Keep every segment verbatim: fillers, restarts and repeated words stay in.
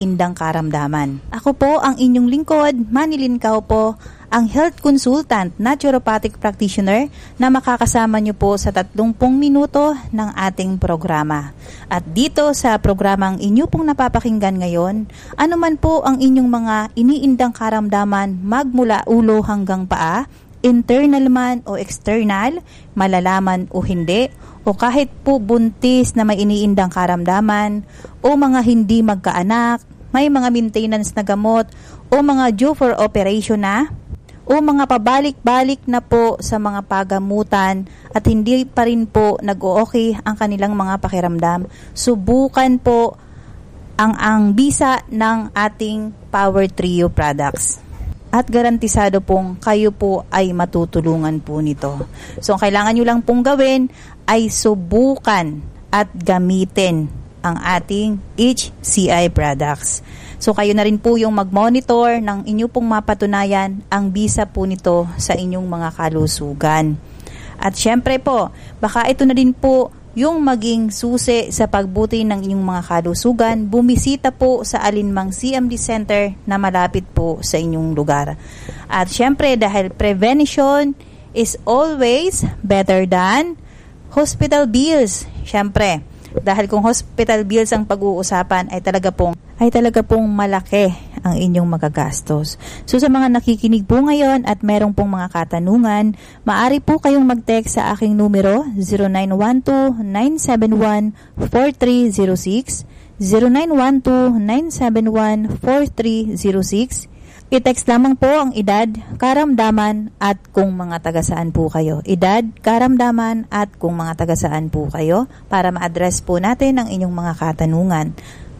indang karamdaman. Ako po ang inyong lingkod, Manilyn Cao po, ang health consultant, naturopathic practitioner na makakasama niyo po sa tatlongpung minuto ng ating programa. At dito sa programang inyo pong napapakinggan ngayon, anuman po ang inyong mga iniindang karamdaman magmula ulo hanggang paa, internal man o external, malalaman o hindi, o kahit po buntis na may iniindang karamdaman, o mga hindi magkaanak, may mga maintenance na gamot, o mga due for operation na, o mga pabalik-balik na po sa mga pagamutan at hindi pa rin po nag-o-okay ang kanilang mga pakiramdam, subukan po ang ang bisa ng ating Power Trio products. At garantisado pong kayo po ay matutulungan po nito. So, ang kailangan nyo lang pong gawin ay subukan at gamitin ang ating H C I products. So, kayo na rin po yung mag-monitor ng inyo pong mapatunayan ang bisa po nito sa inyong mga kalusugan. At syempre po, baka ito na din po yung maging susi sa pagbuti ng inyong mga kalusugan, bumisita po sa alinmang C M D Center na malapit po sa inyong lugar. At syempre, dahil prevention is always better than hospital bills. Syempre, dahil kung hospital bills ang pag-uusapan ay talaga pong ay talaga pong malaki ang inyong magagastos. So sa mga nakikinig po ngayon at merong pong mga katanungan, maaari po kayong mag-text sa aking numero zero nine one two, nine seven one, four three zero six, zero nine one two, nine seven one, four three zero six. I-text lamang po ang edad, karamdaman at kung mga taga-saan po kayo. Edad, karamdaman at kung mga taga-saan po kayo para ma-address po natin ang inyong mga katanungan.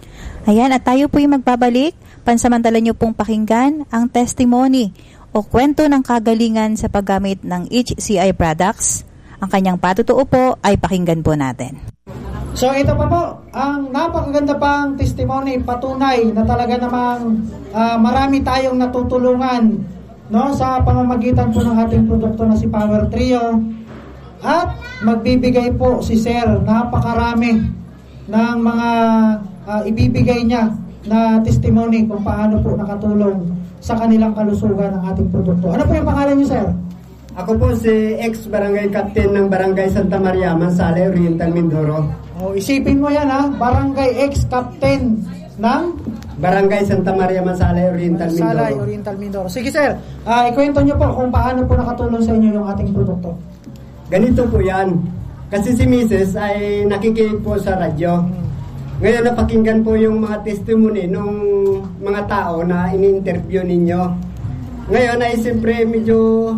Ayan, at tayo po yung magbabalik. Pansamantala nyo pong pakinggan ang testimony o kwento ng kagalingan sa paggamit ng H C I products. Ang kanyang patutuo po ay pakinggan po natin. So ito pa po, ang napakaganda pang testimony, patunay na talaga namang uh, marami tayong natutulungan, no, sa pamamagitan po ng ating produkto na si Power Trio. At magbibigay po si Sir napakarami ng mga uh, ibibigay niya na testimony kung paano po nakatulong sa kanilang kalusugan ng ating produkto. Ano po yung pangalan niyo, Sir? Ako po si ex-barangay captain ng Barangay Santa Maria, Mansala, Oriental, Mindoro. Oh, isipin mo yan ha, barangay ex-captain ng Barangay Santa Maria, Mansala, Oriental, Mindoro. Mansala, Oriental, Mindoro. Sige sir, uh, ikwento nyo po kung paano po nakatulong sa inyo yung ating produkto. Ganito po yan. Kasi si Missus ay nakikinig po sa radyo. Ngayon napakinggan po yung mga testimony ng mga tao na ini-interview ninyo. Ngayon ay siyempre medyo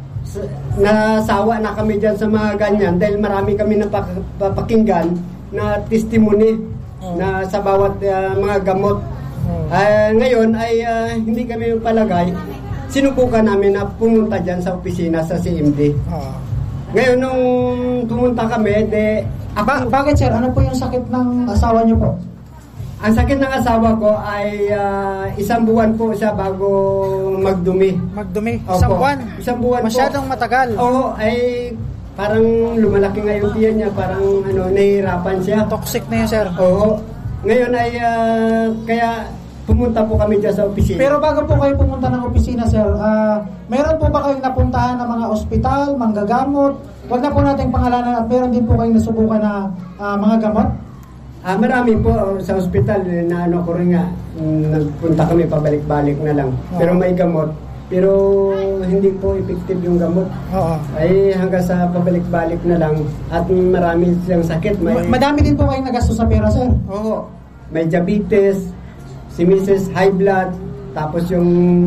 nasawa na kami dyan sa mga ganyan dahil marami kami napapakinggan na testimony oh. na sa bawat uh, mga gamot. Oh. Uh, ngayon ay uh, hindi kami palagay, sinubukan namin na pumunta dyan sa opisina sa C M D. Oh. Ngayon nung pumunta kami, de, ako, ba- bakit sir? Ano po yung sakit ng asawa niyo po? Ang sakit ng asawa ko ay uh, isang buwan po siya bago magdumi. Magdumi? Opo. Isang buwan? Isang buwan Masyadong po. matagal. Oo, ay parang lumalaki nga yung tiyan niya, parang ano, nahihirapan siya. Toxic na yun, sir. Oo. Ngayon ay uh, kaya pumunta po kami dyan sa opisina. Pero bago po kayo pumunta ng opisina, sir, uh, meron po ba kayong napuntahan ng mga ospital, manggagamot? Huwag na po nating pangalanan at meron din po kayong nasubukan na uh, mga gamot? Ah, marami po sa ospital na ano ko rin nga, nagpunta kami pabalik-balik na lang. Oo. Pero may gamot. Pero hindi po effective yung gamot. Oo. Ay hanggang sa pabalik-balik na lang at marami siyang sakit. May... Madami din po kayong nagastos sa pera, sir? Oo. May diabetes, si Missus high blood, tapos yung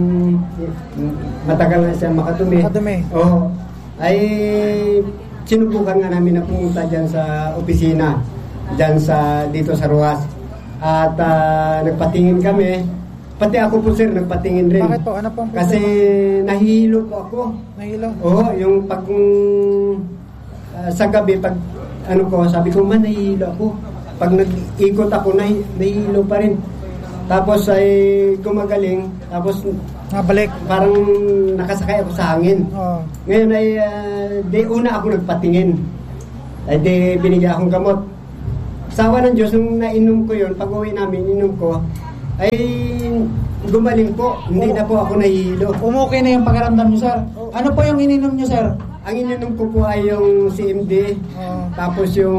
matagal na siya makadumi. Makadumi. Oo. Ay sinubukan nga namin na pumunta dyan sa opisina. Diyan sa dito sa Ruas. At uh, nagpatingin kami. Pati ako po sir nagpatingin rin. Bakit po? Ano po? Kasi nahihilo po ako. Nahihilo? Oo, yung pag uh, sa gabi pag ano ko, sabi ko man nahihilo ako. Pag nag-ikot ako nahi, nahihilo pa rin. Tapos ay gumagaling, tapos nabalik. Parang nakasakay ako sa hangin. Oo. Ngayon ay uh, di una ako nagpatingin. Ay di binigyan akong gamot. Sawa ng Diyos, nung nainom ko yun, pag uwi namin, inom ko, ay gumaling po. Hindi na po ako nahihilo. Umukay na yung pakiramdam niyo, sir. Ano po yung ininom niyo, sir? Ang ininom ko po ay yung C M D, Oh. tapos yung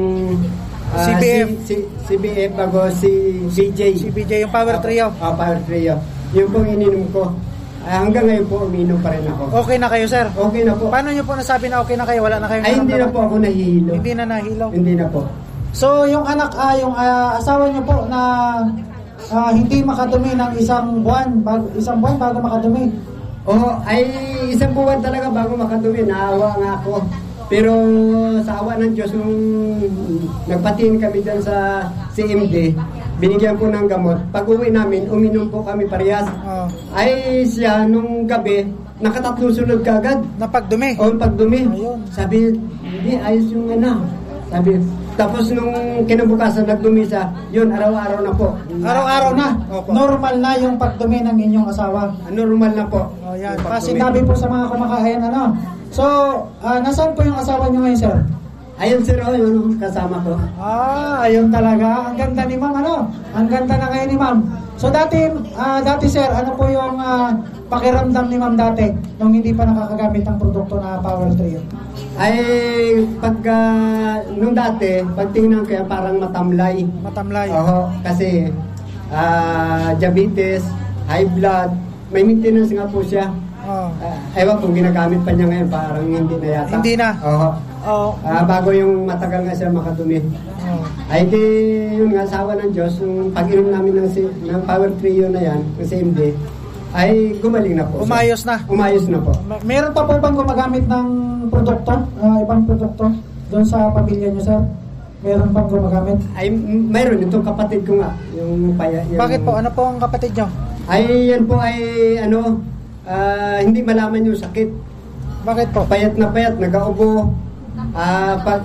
ah, C B F. C, C, C B F bago si B J. Si B J, yung Power Trio. Ah, Power Trio. Yung pong ininom ko. Ah, hanggang ngayon po uminom pa rin ako. Okay na kayo, sir? Okay na po. Paano niyo po nasabi na okay na kayo? Wala na kayong Ay, hindi na naramdaman? po ako nahihilo. Hindi na nahilo. Hindi na po. So, yung anak, ah, yung ah, asawa niyo po na ah, hindi makadumi ng isang buwan, bago, isang buwan bago makadumi. Oo, ay isang buwan talaga bago makadumi. Naawa nga ako. Pero sa awa ng Diyos, nung nagpatingin kami dyan sa C M D, binigyan po ng gamot. Pag uwi namin, uminom po kami parehas. Oh. Ay siya, nung gabi, nakatatlong sunod kagad. Napagdumi. O pagdumi. Ayun. Sabi, hindi, ayos yung ano. Sabi, tapos nung kinabukasan nagdumi siya, yun, araw-araw na po. Araw-araw na. Opo. Normal na yung pagdumi ng inyong asawa. Normal na po. Oh, yan. Yung Kasi pagdumi. sabi po sa mga kumakain, ano. So, ah, nasaan po yung asawa niyo ngayon, sir? Ayun sir, oh, yun, kasama ko. Ah, ayun talaga. Ang ganda ni ma'am, ano? Ang ganda na ngayon ni ma'am. So, dati, ah, dati sir, ano po yung ah, pakiramdam ni ma'am dati nung hindi pa nakakagamit ng produkto na Power Trio? Ay, pagka, nung dati, pag tingnan ko yan, parang matamlay. Matamlay. Oo, kasi, ah, diabetes, high blood, may maintenance nga po siya. Oh. Uh, ewan kung ginagamit pa niya ngayon, parang hindi na yata. Hindi na? Oo. Oh. Ah, bago yung matagal nga siya makadumi. Oh. Ay di, yun nga, sawa ng Diyos, yung pag-inom namin ng, si- ng Power Trio na yan, ng C M D, ay gumaling na po. siya. Umayos na. Umayos na po. Ma- Meron pa po bang gumagamit ng produkto, ah, ibang produkto doon sa pamilya niyo, sir? Meron pang gumagamit? Ay, m- mayroon, itong kapatid ko nga, yung paya. Yung, Bakit po? Ano po ang kapatid niyo? Ay, yan po ay, ano, ah, hindi malaman yung sakit. Bakit po? Payat na payat, nagaubo. Ah, pag,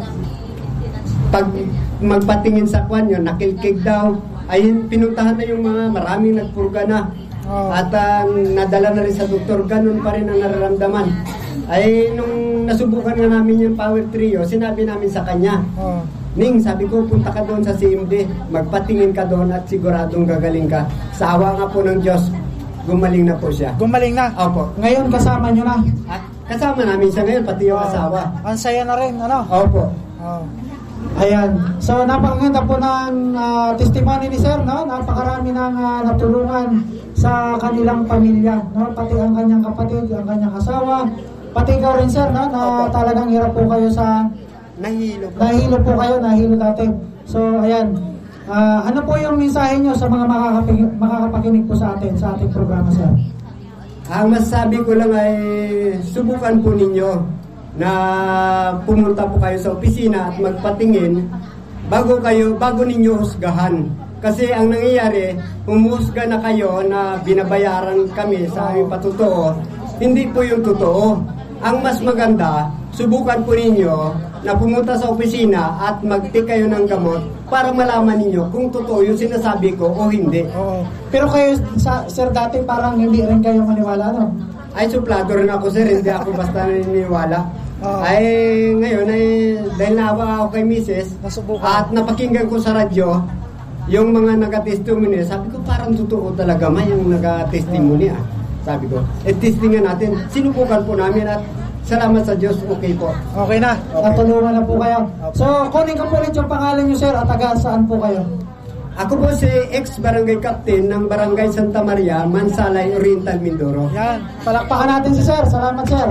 pag magpatingin sa kwan yun, nakilkig daw. Ayun, pinuntahan na yung mga maraming nagpurga na. Oh. At ah, nadala na rin sa doktor, ganun pa rin ang nararamdaman. Ay, nung nasubukan na namin yung Power Trio, sinabi namin sa kanya, Oh. Ning, sabi ko, punta ka doon sa C M D, magpatingin ka doon at siguradong gagaling ka. Sa awa nga po ng Diyos, gumaling na po siya. Gumaling na. Opo. Ngayon kasama niyo na. At kasama namin siya ngayon, pati yung Oh. asawa. Ang saya na rin, ano? Opo. Oh. Ayan. So, napakaganda po ng ah, testimony ni Sir, no? Napakarami ng ah, natulungan sa kanilang pamilya, no? Pati ang kanyang kapatid, ang kanyang asawa, pati ikaw rin, Sir, no? Na talagang hirap po kayo sa Nahilo po. nahilo po kayo, nahilo dati. So, ayan. Ah, ano po yung mensahe nyo sa mga makakapakinig, makakapakinig po sa atin, sa ating programa, Sir? Ang masasabi ko lang ay subukan po ninyo na pumunta po kayo sa opisina at magpatingin bago kayo, bago ninyo husgahan. Kasi ang nangyayari, humusga na kayo na binabayaran kami sa aming patutuo. Hindi po yung totoo. Ang mas maganda, subukan po ninyo na pumunta sa opisina at mag-take kayo ng gamot para malaman ninyo kung totoo yung sinasabi ko o hindi. Oo. Pero kayo, sa, Sir, dati parang hindi rin kayo maniwala, no? Ay, suplado rin ako, sir. Hindi ako basta naniniwala. Oo. Ay, ngayon, ay, dahil naawa ako kay Missus Nasubukan. at napakinggan ko sa radyo, yung mga nag-testimony, sabi ko, parang totoo talaga man yung nag-testimony, ah. Sabi ko, eh, testingan natin. Sinubukan po namin at salamat sa Diyos, okay po. Okay na. Okay. Natulungan na po kayo. So, kunin ko po ulit yung pangalan nyo, Sir, at taga saan po kayo? Ako po si ex-barangay captain ng Barangay Santa Maria, Mansalay, Oriental, Mindoro. Yan. Palakpakan natin si Sir. Salamat, Sir.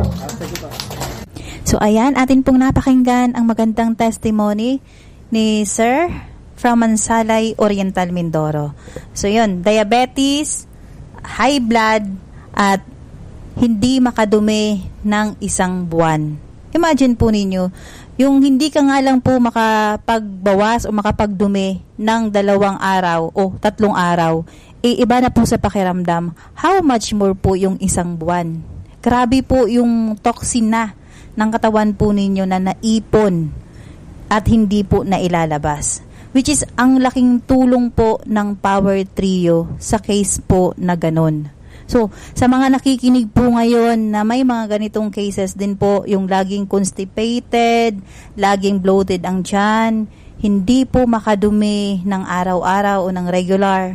So ayan, atin pong napakinggan ang magandang testimony ni Sir from Mansalay, Oriental, Mindoro. So yun, diabetes, high blood, at hindi makadumi ng isang buwan. Imagine po ninyo, yung hindi ka nga lang po makapagbawas o makapagdumi ng dalawang araw o tatlong araw, eh, iba na po sa pakiramdam. How much more po yung isang buwan? Grabe po yung toxin na ng katawan po ninyo na naipon at hindi po nailalabas. Which is ang laking tulong po ng Power Trio sa case po na ganun. So, sa mga nakikinig po ngayon na may mga ganitong cases din po, yung laging constipated, laging bloated ang tiyan, hindi po makadumi ng araw-araw o ng regular,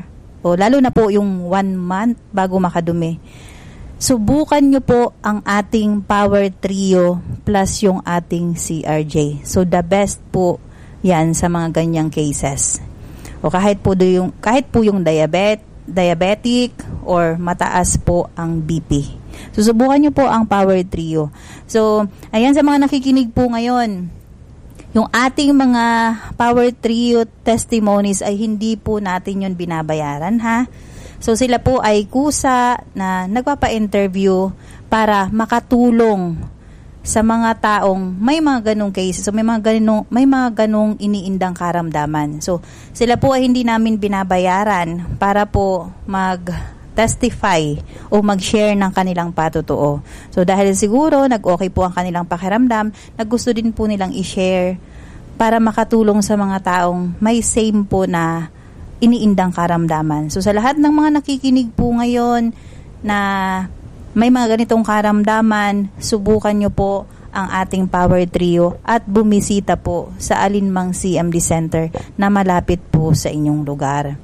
o lalo na po yung one month bago makadumi, subukan nyo po ang ating Power Trio plus yung ating C R J. So the best po yan sa mga ganyang cases. O kahit po yung kahit po yung diabet, diabetic or mataas po ang B P. Susubukan nyo po ang Power Trio. So, ayan sa mga nakikinig po ngayon, yung ating mga Power Trio testimonies ay hindi po natin yun binabayaran, ha? So, sila po ay kusa na nagpapa-interview para makatulong sa mga taong may mga ganong cases. So, may mga ganong, may mga ganong iniindang karamdaman. So, sila po ay hindi namin binabayaran para po mag-testify o mag-share ng kanilang patotoo. So, dahil siguro nag-okay po ang kanilang pakiramdam, naggusto din po nilang i-share para makatulong sa mga taong may same po na iniindang karamdaman. So, sa lahat ng mga nakikinig po ngayon na may mga ganitong karamdaman, subukan nyo po ang ating Power Trio at bumisita po sa alinmang C M D Center na malapit po sa inyong lugar.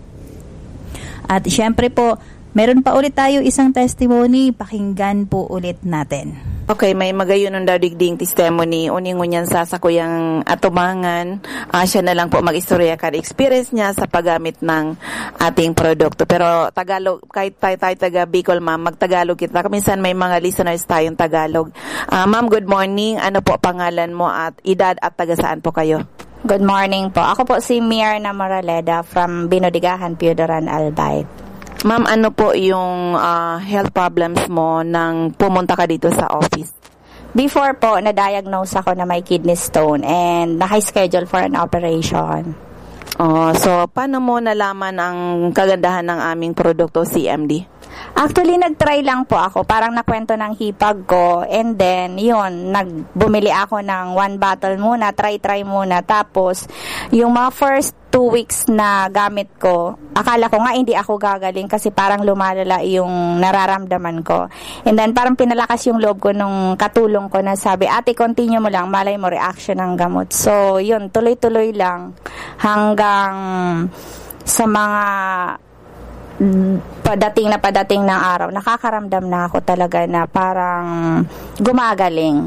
At syempre po, meron pa ulit tayo isang testimony, pakinggan po ulit natin. Okay, may magayon ng dadigding testimony. Uning ngunyan sa sakuyang atumangan, uh, siya na lang po mag-istorya ka experience niya sa paggamit ng ating produkto. Pero Tagalog, kahit tayo, tayo taga Bicol, ma'am, mag-Tagalog kita. Minsan may mga listeners tayong Tagalog. Uh, ma'am, good morning. Ano po pangalan mo at edad at taga saan po kayo? Good morning po. Ako po si Mirna Moraleda from Binodigahan, Piodoran, Albay. Ma'am, ano po yung uh, health problems mo nang pumunta ka dito sa office? Before po, na-diagnose ako na may kidney stone and naka-schedule for an operation. Oh, so paano mo nalaman ang kagandahan ng aming produkto C M D? Actually, nag-try lang po ako. Parang nakwento ng hipag ko. And then, yun, nagbumili ako ng one bottle muna. Try-try muna. Tapos, yung mga first two weeks na gamit ko, akala ko nga hindi ako gagaling kasi parang lumalala yung nararamdaman ko. And then, parang pinalakas yung loob ko nung katulong ko na sabi, ate, continue mo lang. Malay mo, reaction ng gamot. So, yun, tuloy-tuloy lang hanggang sa mga padating na padating ng araw, nakakaramdam na ako talaga na parang gumagaling.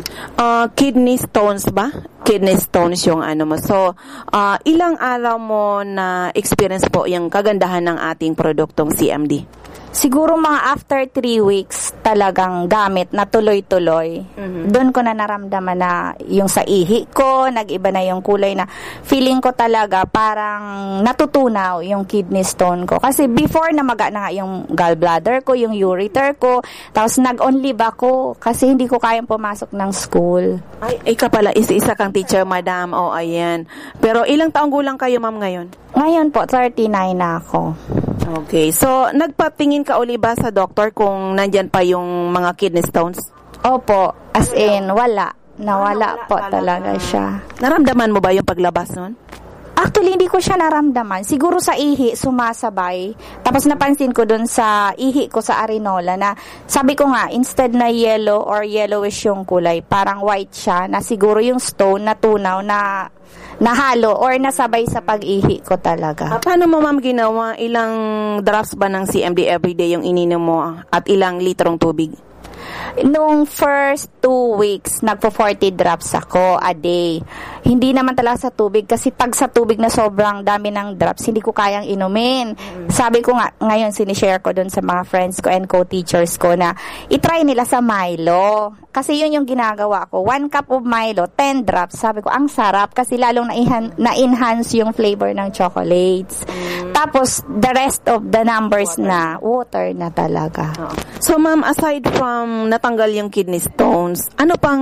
Uh, kidney stones ba? Kidney stones yung ano mo. So, uh, ilang araw mo na experience po yung kagandahan ng ating produktong C M D? Siguro mga after three weeks talagang gamit na tuloy-tuloy. Mm-hmm. Doon ko na naramdaman na yung sa ihi ko, nag-iba na yung kulay na feeling ko talaga parang natutunaw yung kidney stone ko. Kasi before namaga na nga yung gallbladder ko, yung ureter ko, tapos nag-on-leave ako kasi hindi ko kayang pumasok ng school. Ay, ikaw pala, isa-isa kang teacher, madam. O, oh, ayan. Pero ilang taong gulang kayo, ma'am, ngayon? Ngayon po, thirty-nine na ako. Okay. So, nagpatingin ka uli ba sa doktor kung nandyan pa yung mga kidney stones? Opo. As in, wala. Nawala po talaga siya. Naramdaman mo ba yung paglabas nun? Actually, hindi ko siya naramdaman. Siguro sa ihi, sumasabay. Tapos napansin ko dun sa ihi ko sa Arinola na sabi ko nga, instead na yellow or yellowish yung kulay, parang white siya na siguro yung stone na tunaw na nahalo or nasabay sa pag-ihi ko talaga. Ah, paano mo, ma'am, ginawa? Ilang drops ba ng C M D everyday yung ininom mo at ilang litrong tubig? Nung first two weeks, nagpo forty drops ako a day. Hindi naman talaga sa tubig kasi pag sa tubig na sobrang dami ng drops, hindi ko kayang inumin. Mm-hmm. Sabi ko nga, ngayon sinishare ko dun sa mga friends ko and co-teachers ko na itry nila sa Milo. Kasi yun yung ginagawa ko. One cup of Milo, ten drops. Sabi ko, ang sarap kasi lalong na-enhance, na-enhance yung flavor ng chocolates. Mm-hmm. Tapos, the rest of the numbers water. na, water na talaga. Oh. So, ma'am, aside from natanggal yung kidney stones, ano pang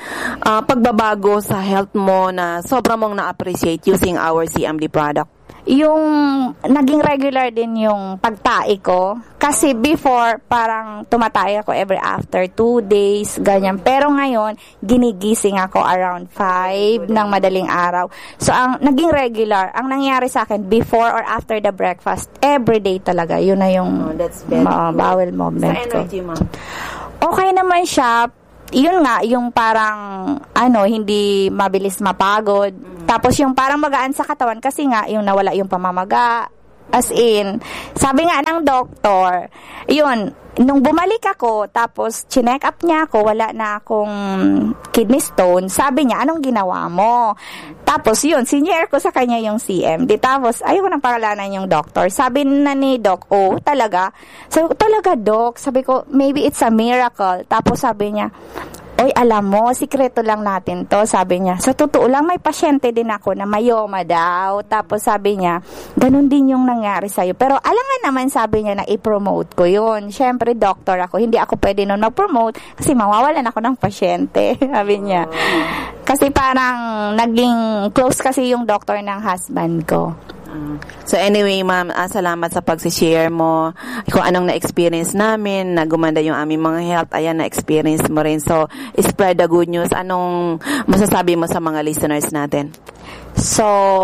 uh, pagbabago sa health mo na sobrang mong na-appreciate using our C M D product? Yung naging regular din yung pagtae ko. Kasi before, parang tumatay ako every after two days, ganyan. Pero ngayon, ginigising ako around five ng madaling araw. So, ang naging regular, ang nangyari sa akin, before or after the breakfast, everyday talaga. Yun na yung oh, that's very uh, bowel movement ko. Sa energy, ma'am? Okay naman siya. Yun nga, yung parang, ano, hindi mabilis mapagod. Mm. Tapos yung parang magaan sa katawan kasi nga, yung nawala yung pamamaga, As in, sabi nga ng doktor, yun, nung bumalik ako, tapos chinek up niya ako, wala na akong kidney stone, sabi niya, anong ginawa mo? Tapos yun, senior ko sa kanya yung C M D. Tapos, ayaw ko nang pangalanan yung doctor. Sabi na ni Doc, oh, talaga? Sabi ko, talaga, Doc? Sabi ko, maybe it's a miracle. Tapos sabi niya, oy, alam mo, sikreto lang natin to, sabi niya. Sa totoo lang, may pasyente din ako na mayoma daw. Tapos sabi niya, ganun din yung nangyari sa'yo. Pero alam nga naman, sabi niya, na i-promote ko yun. Siyempre, doctor ako. Hindi ako pwede nun mag-promote kasi mawawalan ako ng pasyente, sabi niya. Kasi parang naging close kasi yung doctor ng husband ko. So anyway, ma'am, ah, salamat sa pag-share mo kung anong na-experience namin, na gumanda yung aming mga health, ayan, na-experience mo rin. So, spread the good news. Anong masasabi mo sa mga listeners natin? So,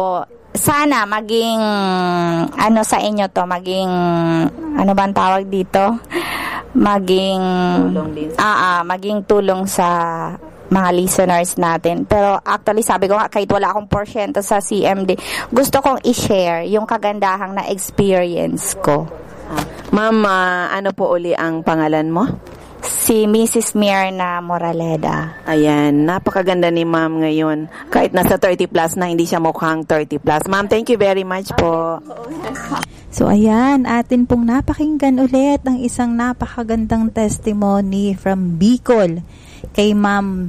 sana maging, ano sa inyo to, maging, ano ba ang tawag dito? Maging, tulong din. Ah, ah, maging tulong sa mga listeners natin. Pero actually, sabi ko nga, kahit wala akong porsyento sa C M D, gusto kong i-share yung kagandahang na experience ko. Ah, ma'am, uh, ano po uli ang pangalan mo? Si Missus Myrna Moraleda. Ayan, napakaganda ni ma'am ngayon. Kahit nasa thirty plus na, hindi siya mukhang thirty plus. Ma'am, thank you very much po. So ayan, atin pong napakinggan ulit ang isang napakagandang testimony from Bicol kay Ma'am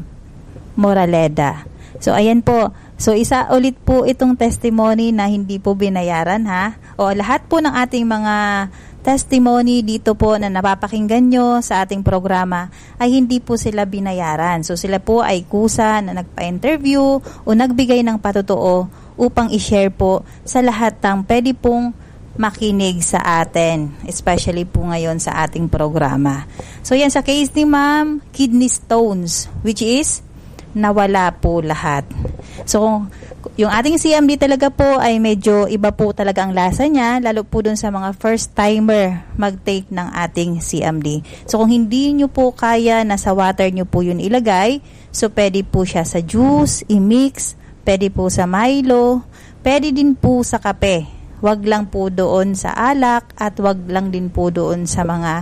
Moraleda. So ayan po, so isa ulit po itong testimony na hindi po binayaran, ha? O lahat po ng ating mga testimony dito po na napapakinggan nyo sa ating programa ay hindi po sila binayaran. So sila po ay kusa na nagpa-interview o nagbigay ng patotoo upang i-share po sa lahat ng pwede pong makinig sa atin, especially po ngayon sa ating programa. So yan, sa case ni Ma'am, kidney stones, which is nawala po lahat. So yung ating C M D talaga po ay medyo iba po talaga ang lasa niya, lalo po dun sa mga first timer mag-take ng ating C M D. So kung hindi nyo po kaya na sa water nyo po yun ilagay, so pwede po siya sa juice, i-mix, pwede po sa Milo, pwede din po sa kape. Wag lang po doon sa alak at wag lang din po doon sa mga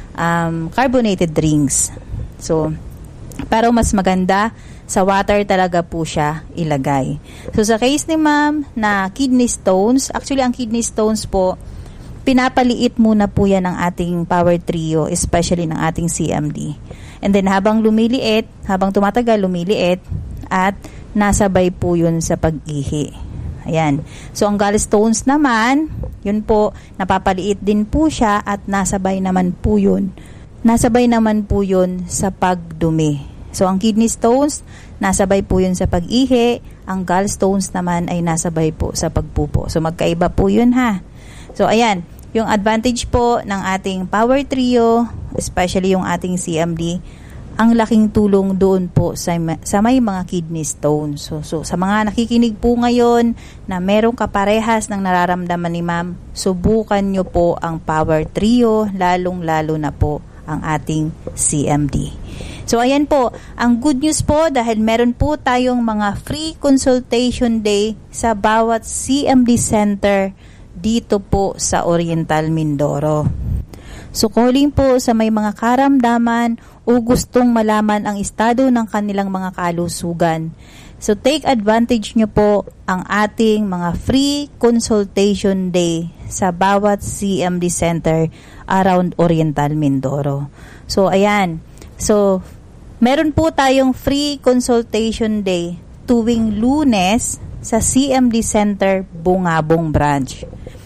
um, carbonated drinks. So, pero mas maganda, sa water talaga po siya ilagay. So, sa case ni ma'am na kidney stones, actually ang kidney stones po, pinapaliit muna po yan ng ating power trio, especially ng ating C M D. And then habang lumiliit, habang tumatagal lumiliit, at nasabay po yun sa pag-ihi. Ayan. So, ang gallstones naman, yun po, napapaliit din po siya at nasabay naman po yun. Nasabay naman po yun sa pagdumi. So, ang kidney stones, nasabay po yun sa pag-ihi. Ang gallstones naman ay nasabay po sa pagpupo. So, magkaiba po yun, ha? So, ayan. Yung advantage po ng ating power trio, especially yung ating C M D, ang laking tulong doon po sa, sa may mga kidney stones. So, so, sa mga nakikinig po ngayon na merong kaparehas ng nararamdaman ni ma'am, subukan nyo po ang power trio, lalong-lalo na po ang ating C M D. So, ayan po, ang good news po dahil meron po tayong mga free consultation day sa bawat C M D center dito po sa Oriental Mindoro. So, calling po sa may mga karamdaman o gustong malaman ang estado ng kanilang mga kalusugan. So, take advantage nyo po ang ating mga free consultation day sa bawat C M D center around Oriental Mindoro. So, ayan. So, meron po tayong free consultation day tuwing Lunes sa C M D Center Bungabong Branch.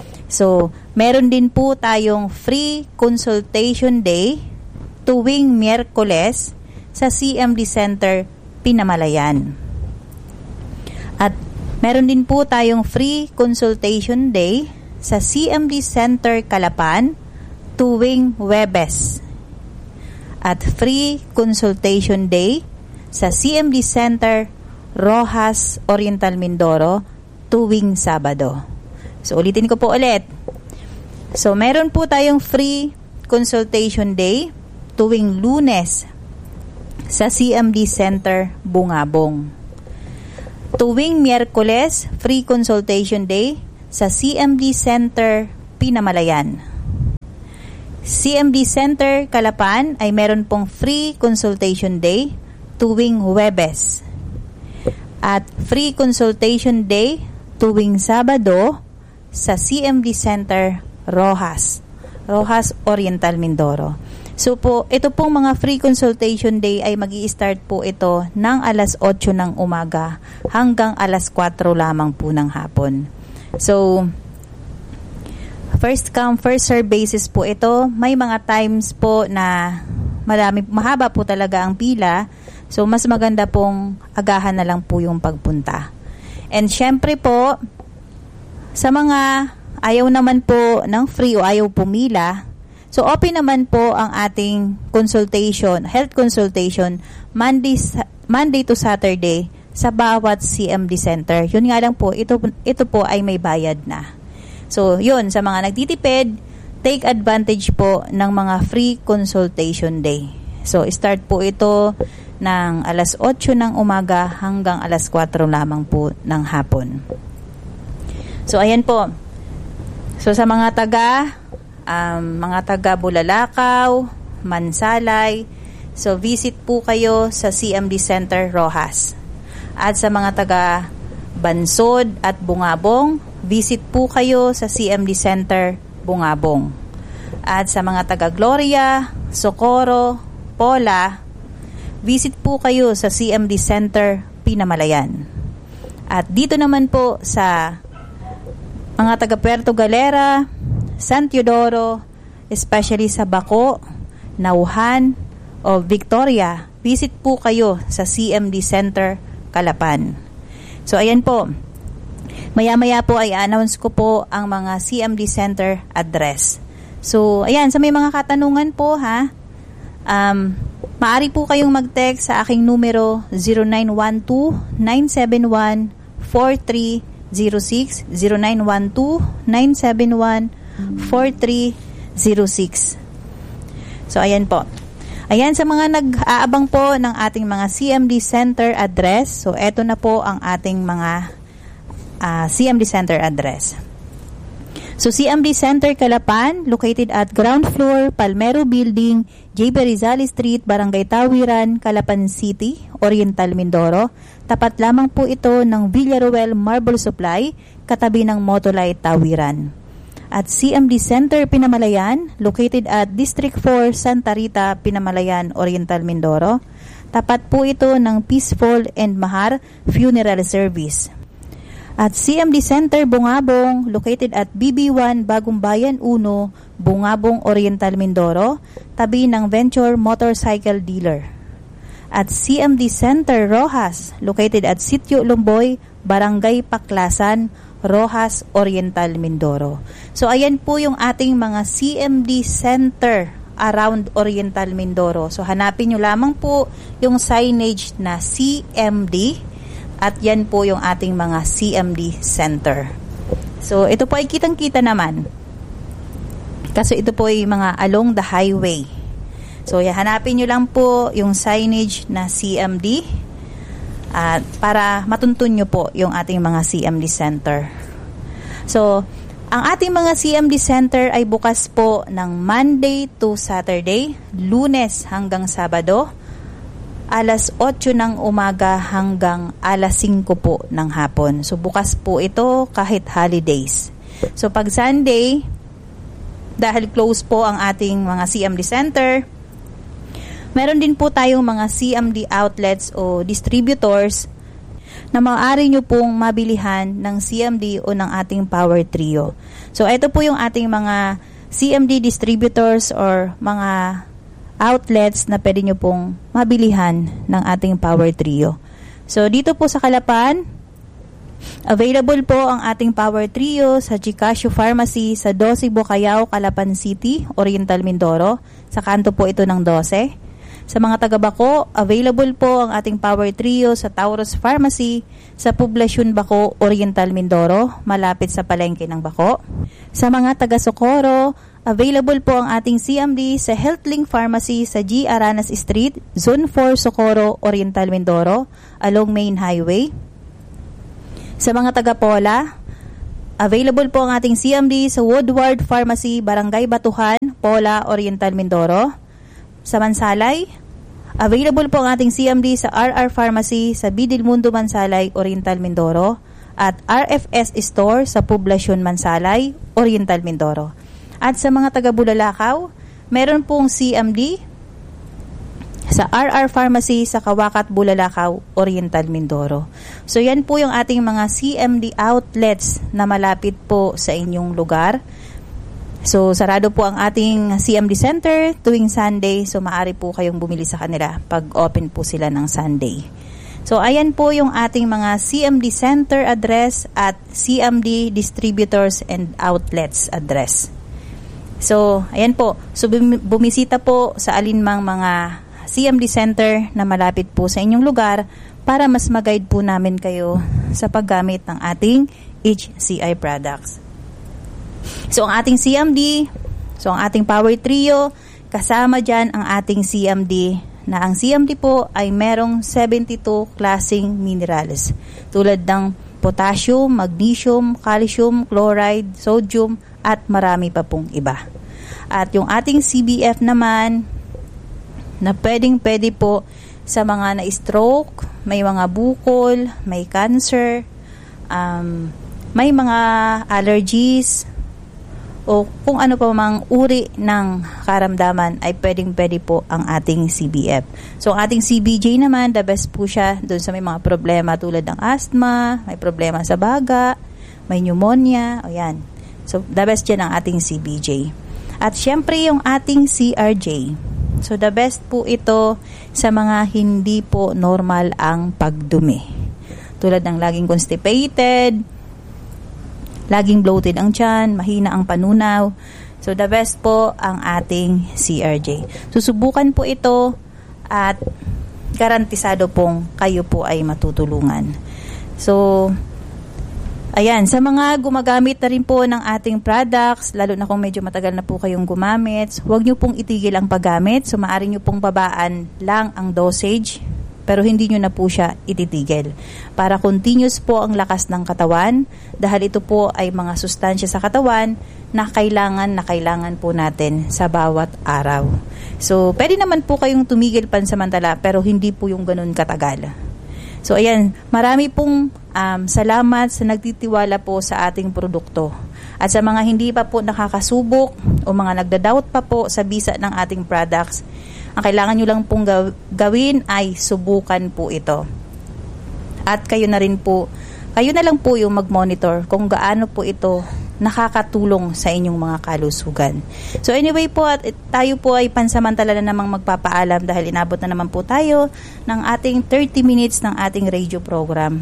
So, meron din po tayong free consultation day tuwing Miyerkules sa C M D Center Pinamalayan. At meron din po tayong free consultation day sa C M D Center Calapan tuwing Huwebes. At free consultation day sa C M D Center Rojas Oriental Mindoro tuwing Sabado. So, ulitin ko po ulit. So, meron po tayong free consultation day tuwing Lunes sa C M D Center Bungabong. Tuwing Miyerkules, free consultation day sa C M D Center Pinamalayan. C M D Center Calapan ay meron pong free consultation day tuwing Huwebes at free consultation day tuwing Sabado sa C M D Center Rojas, Rojas Oriental Mindoro. So po, ito pong mga free consultation day ay magi-start po ito ng alas otso ng umaga hanggang alas kwatro lamang po ng hapon. So, first come, first serve basis po ito. May mga times po na marami, mahaba po talaga ang pila. So, mas maganda pong agahan na lang po yung pagpunta. And syempre po, sa mga ayaw naman po ng free o ayaw pumila, so open naman po ang ating consultation, health consultation, Monday, Monday to Saturday sa bawat C M D center. Yun nga lang po, ito, ito po ay may bayad na. So yun, sa mga nagtitipid, take advantage po ng mga free consultation day. So start po ito ng alas otso ng umaga hanggang alas kwatro lamang po ng hapon. So ayan po. So sa mga taga Um, mga taga Bulalakaw, Mansalay, so visit po kayo sa C M D Center Rojas. At sa mga taga Bansod at Bungabong, visit po kayo sa C M D Center Bungabong. At sa mga taga Gloria, Socorro, Pola, visit po kayo sa C M D Center Pinamalayan. At dito naman po sa mga taga Puerto Galera, San Teodoro, especially sa Baco, Nauhan, o Victoria, visit po kayo sa C M D Center Calapan. So ayan po, maya-maya po ay announce ko po ang mga C M D Center address. So ayan, sa may mga katanungan po ha, um, maaari po kayong mag-text sa aking numero zero nine one two, nine seven one, four three zero six, zero nine one two, nine seven one, four three zero six. So ayan po. Ayan, sa mga nag-aabang po ng ating mga C M D Center address. So eto na po ang ating mga uh, C M D Center address. So C M D Center Calapan, located at ground floor, Palmero Building, J B Rizal Street, Barangay Tawiran, Calapan City, Oriental Mindoro. Tapat lamang po ito ng Villaruel Marble Supply, katabi ng Motolite Tawiran. At C M D Center Pinamalayan, located at District four, Santa Rita, Pinamalayan, Oriental Mindoro. Tapat po ito ng Peaceful and Mahar Funeral Service. At C M D Center Bungabong, located at B B one, Bagong Bayan one, Bungabong, Oriental Mindoro, tabi ng Venture Motorcycle Dealer. At C M D Center Rojas, located at Sitio Lumboy, Barangay Paklasan, Rojas, Oriental Mindoro. So ayan po yung ating mga C M D Center around Oriental Mindoro. So hanapin nyo lamang po yung signage na C M D at yan po yung ating mga C M D Center. So ito po ay kitang-kita naman. Kasi ito po ay mga along the highway. So hanapin nyo lang po yung signage na C M D at para matuntun nyo po yung ating mga C M D Center. So, ang ating mga C M D Center ay bukas po ng Monday to Saturday, Lunes hanggang Sabado, alas otso ng umaga hanggang alas singko po ng hapon. So, bukas po ito kahit holidays. So, pag Sunday, dahil close po ang ating mga C M D Center, meron din po tayong mga C M D outlets o distributors na maaari nyo pong mabilihan ng C M D o ng ating Power Trio. So, ito po yung ating mga C M D distributors or mga outlets na pwede nyo pong mabilihan ng ating Power Trio. So, dito po sa Calapan, available po ang ating Power Trio sa Chicasio Pharmacy sa twelve Bocayao, Calapan City, Oriental Mindoro. Sa kanto po ito ng twelve. Sa mga taga-Baco, available po ang ating Power Trio sa Taurus Pharmacy sa Poblacion Baco, Oriental Mindoro, malapit sa palengke ng Baco. Sa mga taga-Socorro, available po ang ating C M D sa HealthLink Pharmacy sa G. Aranas Street, Zone four, Socorro, Oriental Mindoro, along Main Highway. Sa mga taga-Pola, Available po ang ating C M D sa Woodward Pharmacy, Barangay Batuhan, Pola, Oriental, Mindoro. Sa Mansalay, available po ang ating C M D sa R R Pharmacy sa Bidilmundo, Mansalay, Oriental, Mindoro. At R F S Store sa Poblacion, Mansalay, Oriental, Mindoro. At sa mga taga-Bulalakaw, meron pong C M D sa R R Pharmacy sa Kawakat, Bulalakaw, Oriental, Mindoro. So yan po yung ating mga C M D outlets na malapit po sa inyong lugar. So sarado po ang ating C M D Center tuwing Sunday. So maaari po kayong bumili sa kanila pag open po sila ng Sunday. So ayan po yung ating mga C M D Center address at C M D Distributors and Outlets address. So ayan po. So bumisita po sa alinmang mga C M D Center na malapit po sa inyong lugar para mas mag-guide po namin kayo sa paggamit ng ating H C I products. So ang ating C M D, so ang ating Power Trio, kasama dyan ang ating C M D na ang C M D po ay merong seventy-two klaseng minerals tulad ng potassium, magnesium, calcium, chloride, sodium at marami pa pong iba. At yung ating C B F naman na pwedeng pwede po sa mga na-stroke, may mga bukol, may cancer, um, may mga allergies, o kung ano pa mang uri ng karamdaman ay pwedeng pwede po ang ating C B F. So ang ating C B J naman, the best po siya doon sa may mga problema tulad ng asthma, may problema sa baga, may pneumonia, o yan. So the best yan ang ating C B J. At syempre yung ating C R J. So the best po ito sa mga hindi po normal ang pagdumi. Tulad ng laging constipated, laging bloated ang tiyan, mahina ang panunaw. So the best po ang ating C R J. Susubukan po ito at garantisado pong kayo po ay matutulungan. So ayan, sa mga gumagamit na rin po ng ating products, lalo na kung medyo matagal na po kayong gumamit, huwag nyo pong itigil ang paggamit. So, maaari nyo pong babaan lang ang dosage, pero hindi nyo na po siya ititigil. Para continuous po ang lakas ng katawan, dahil ito po ay mga sustansya sa katawan na kailangan na kailangan po natin sa bawat araw. So, pwede naman po kayong tumigil pansamantala, pero hindi po yung ganun katagal. So, ayan, marami pong um, salamat sa nagtitiwala po sa ating produkto. At sa mga hindi pa po nakakasubok o mga nagda-doubt pa po sa bisa ng ating products, ang kailangan nyo lang pong gawin ay subukan po ito. At kayo na rin po, kayo na lang po yung mag-monitor kung gaano po ito nakakatulong sa inyong mga kalusugan. So anyway po, at tayo po ay pansamantala na namang magpapaalam dahil inabot na naman po tayo ng ating thirty minutes ng ating radio program.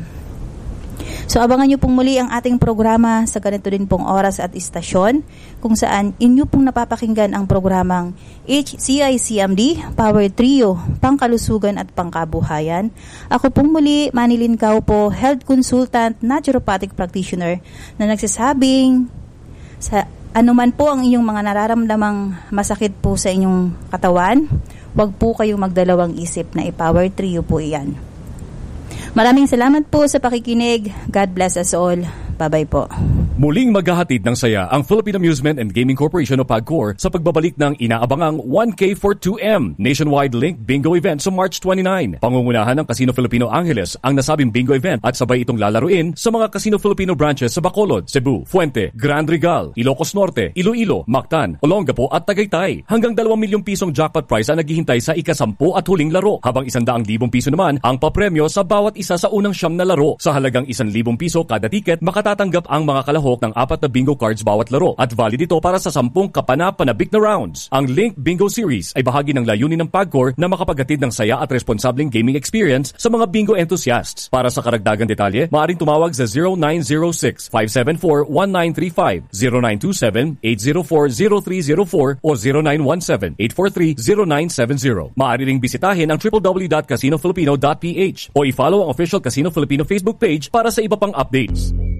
So abangan nyo pong muli ang ating programa sa ganito din pong oras at istasyon kung saan inyo pong napapakinggan ang programang H C I C M D, Power Trio, Pangkalusugan at Pangkabuhayan. Ako pong muli, Manilyn Cao po, Health Consultant, Naturopathic Practitioner na nagsasabing sa anuman po ang inyong mga nararamdamang masakit po sa inyong katawan, huwag po kayong magdalawang isip na i-Power Trio po iyan. Maraming salamat po sa pakikinig. God bless us all. Bye-bye po. Muling maghahatid ng saya ang Philippine Amusement and Gaming Corporation o PAGCOR sa pagbabalik ng inaabangang one K for two M nationwide link bingo event sa March twenty-ninth. Pangungunahan ng Casino Filipino Angeles ang nasabing bingo event at sabay itong lalaruin sa mga Casino Filipino branches sa Bacolod, Cebu, Fuente, Grand Regal, Ilocos Norte, Iloilo, Mactan, Olongapo at Tagaytay. Hanggang dalawang milyong pisong jackpot prize ang naghihintay sa ikasampu at huling laro, habang isandaang libong piso naman ang papremyo sa bawat isa sa unang siyam na laro. Sa halagang isang libong piso kada ticket, makatatanggap ang mga kalahok ng apat na bingo cards bawat laro at valid ito para sa sampung kapana-panabik na rounds. Ang Link Bingo Series ay bahagi ng layunin ng PAGCOR na makapaghatid ng saya at responsableng gaming experience sa mga bingo enthusiasts. Para sa karagdagan detalye, maaaring tumawag sa zero nine zero six, five seven four, one nine three five, zero nine two seven, eight zero four, zero three zero four o zero nine one seven, eight four three, zero nine seven zero. Maaari ring bisitahin ang w w w dot casino filipino dot p h o i-follow ang official Casino Filipino Facebook page para sa iba pang updates.